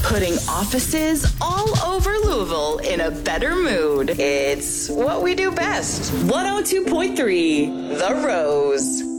Putting offices all over Louisville in a better mood. It's what we do best. 102.3 The Rose.